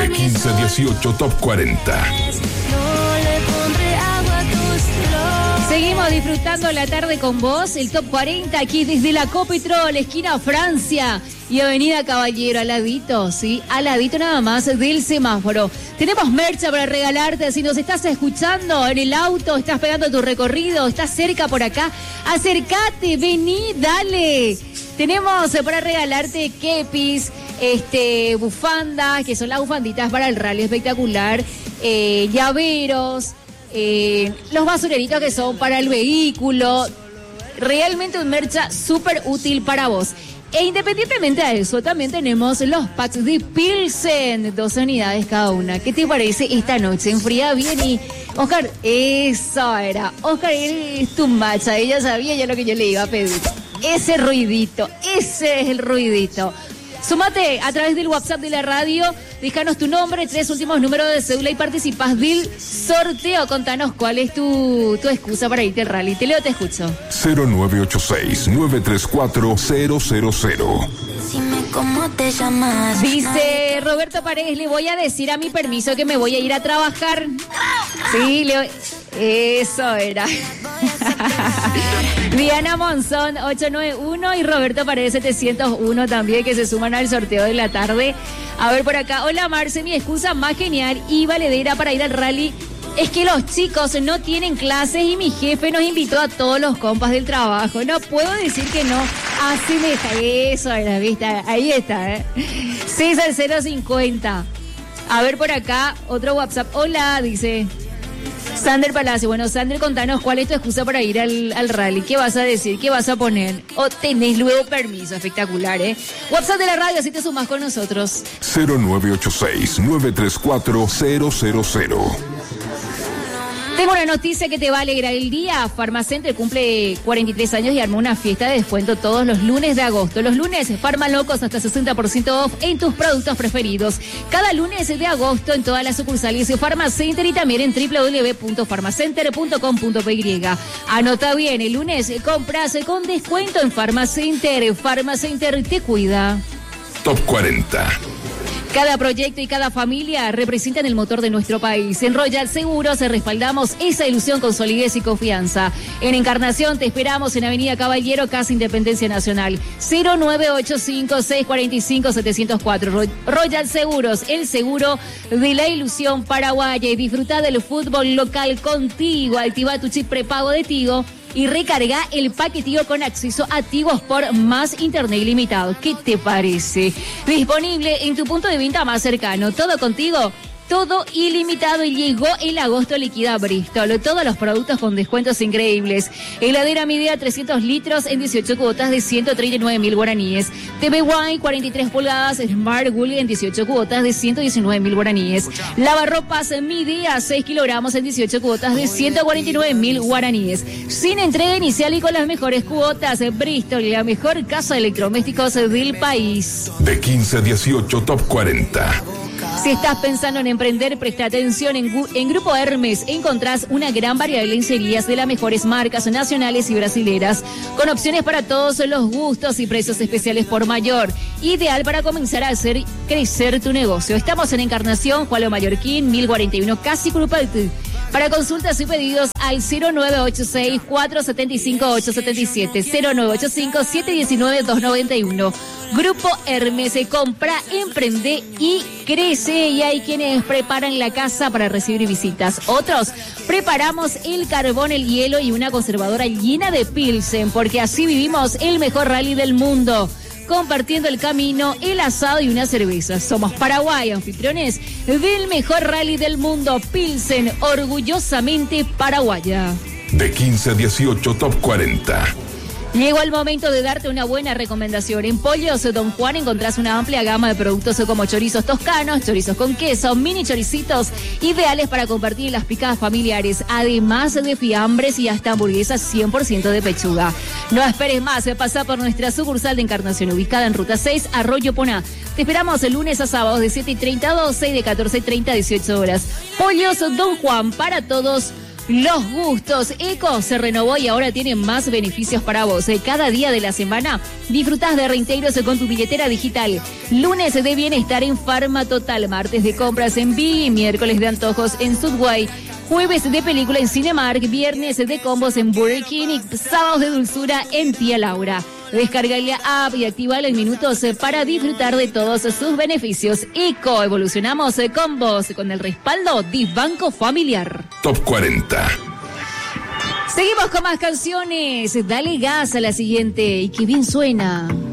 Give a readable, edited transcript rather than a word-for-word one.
De 15 a 18 Top 40. Seguimos disfrutando la tarde con vos, el Top 40 aquí desde la Copetrol, esquina Francia y Avenida Caballero, al ladito, ¿sí? Al ladito nada más del semáforo. Tenemos mercha para regalarte, si nos estás escuchando en el auto, estás pegando tu recorrido, estás cerca por acá, acércate, vení, dale. Tenemos para regalarte kepis, bufandas, que son las bufanditas para el rally espectacular, llaveros, los basureritos que son para el vehículo. Realmente un mercha súper útil para vos. E independientemente de eso, también tenemos los packs de Pilsen, 12 unidades cada una. ¿Qué te parece esta noche? Enfría bien y... Oscar, eso era. Oscar, es tu macha. Ella sabía ya lo que yo le iba a pedir. Ese ruidito, ese es el ruidito. Súmate a través del WhatsApp de la radio, déjanos tu nombre, 3 últimos números de cédula y participás del sorteo. Contanos cuál es tu excusa para irte al rally. Te leo, te escucho. 0986-934-000. Dime cómo te llamas. Dice Roberto Paredes, le voy a decir a mi permiso que me voy a ir a trabajar. Sí, eso era. Diana Monzón 891 y Roberto Paredes 701 también, que se suman al sorteo de la tarde. A ver por acá. Hola Marce, mi excusa más genial y valedera para ir al rally es que los chicos no tienen clases y mi jefe nos invitó a todos los compas del trabajo. No puedo decir que no. Así me deja. Eso era, ¿viste? Ahí está, César 050. A ver por acá, otro WhatsApp. Hola, dice Sander Palacio. Bueno, Sander, contanos cuál es tu excusa para ir al rally. ¿Qué vas a decir? ¿Qué vas a poner? O tenés luego permiso. Espectacular, WhatsApp de la radio, así te sumas con nosotros. 0986-934-000. Tengo una noticia que te va a alegrar el día. Pharmacenter cumple 43 años y armó una fiesta de descuento todos los lunes de agosto. Los lunes, Pharmalocos hasta 60% off en tus productos preferidos. Cada lunes de agosto en todas las sucursales de Pharmacenter y también en www.pharmacenter.com.py. Anota bien, el lunes compras con descuento en Pharmacenter. Pharmacenter te cuida. Top 40. Cada proyecto y cada familia representan el motor de nuestro país. En Royal Seguros respaldamos esa ilusión con solidez y confianza. En Encarnación te esperamos en Avenida Caballero, Casa Independencia Nacional. 0985-645-704. Royal Seguros, el seguro de la ilusión paraguaya. Y disfruta del fútbol local contigo. Activa tu chip prepago de Tigo y recarga el paquetillo con acceso a Tigo Sport más internet ilimitado. ¿Qué te parece? Disponible en tu punto de venta más cercano. Todo contigo, todo ilimitado, y llegó el agosto liquida Bristol. Todos los productos con descuentos increíbles. Heladera Midea 300 litros en 18 cuotas de 139.000 guaraníes. TV Wine 43 pulgadas Smart Gully en 18 cuotas de 119.000 guaraníes. Lavarropas Midea 6 kilogramos en 18 cuotas de 149.000 guaraníes. Sin entrega inicial y con las mejores cuotas. Bristol, la mejor casa de electrodomésticos del país. De 15 a 18 Top 40. Si estás pensando en emprender, presta atención. En Grupo Hermes encontrás una gran variedad de lencerías de las mejores marcas nacionales y brasileras, con opciones para todos los gustos y precios especiales por mayor. Ideal para comenzar a hacer crecer tu negocio. Estamos en Encarnación, Juan Mallorquín, 1041, casi Curupaltí. Para consultas y pedidos al 0986-475-877, 0985-719-291. Grupo Hermes, se compra, emprende y crece. Y hay quienes preparan la casa para recibir visitas. Otros preparamos el carbón, el hielo y una conservadora llena de Pilsen, porque así vivimos el mejor rally del mundo. Compartiendo el camino, el asado y una cerveza. Somos Paraguay, anfitriones del mejor rally del mundo. Pilsen, orgullosamente paraguaya. De 15 a 18 Top 40. Llegó el momento de darte una buena recomendación. En Pollos Don Juan encontrás una amplia gama de productos como chorizos toscanos, chorizos con queso, mini choricitos, ideales para compartir en las picadas familiares, además de fiambres y hasta hamburguesas 100% de pechuga. No esperes más, pasa por nuestra sucursal de Encarnación, ubicada en Ruta 6, Arroyo Poná. Te esperamos el lunes a sábados de 7:30 a 12 y de 14:30 a 18 horas. Pollos Don Juan, para todos los gustos. Eco se renovó y ahora tiene más beneficios para vos. Cada día de la semana disfrutás de reintegros con tu billetera digital. Lunes de bienestar en Farma Total, martes de compras en Big, miércoles de antojos en Subway, jueves de película en Cinemark, viernes de combos en Burger King y sábados de dulzura en Tía Laura. Descarga la app y activa los minutos para disfrutar de todos sus beneficios. Eco, evolucionamos con vos, con el respaldo de Banco Familiar. Top 40. Seguimos con más canciones. Dale gas a la siguiente y que bien suena.